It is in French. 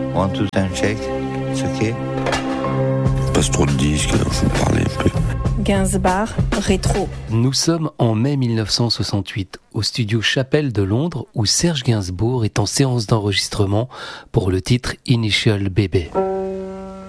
One, two, time, check. It's okay. Passe trop de disques, alors je vais parler un peu. Gainsbourg, rétro. Nous sommes en mai 1968 au studio Chapelle de Londres où Serge Gainsbourg est en séance d'enregistrement pour le titre Initial Baby.